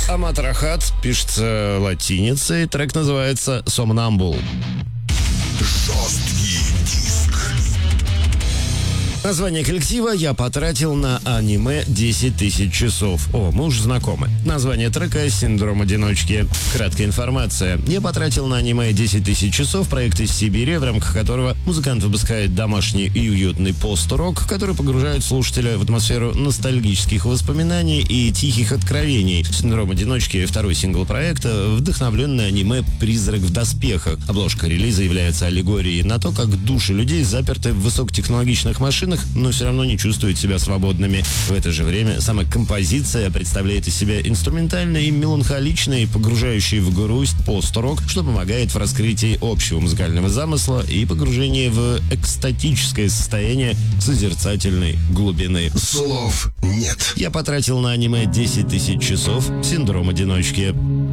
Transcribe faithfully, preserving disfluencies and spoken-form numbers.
Амат Рахат, пишется латиницей, трек называется «Сомнамбул». Жесткий диск. Название коллектива я потратил на аниме десять тысяч часов. О, мы уже знакомы. Название трека «Синдром одиночки». Краткая информация. Я потратил на аниме десять тысяч часов, проект из Сибири, в рамках которого музыкант выпускает домашний и уютный пост-рок, который погружает слушателя в атмосферу ностальгических воспоминаний и тихих откровений. «Синдром одиночки» — второй сингл проекта, вдохновленный аниме «Призрак в доспехах». Обложка релиза является аллегорией на то, как души людей заперты в высокотехнологичных машинах, но все равно не чувствуют себя свободными. В это же время сама композиция представляет из себя инструментальный и меланхоличный, погружающий в грусть пост-рок, что помогает в раскрытии общего музыкального замысла и погружении в экстатическое состояние созерцательной глубины. Слов нет. Я потратил на аниме десять тысяч часов. «Синдром одиночки».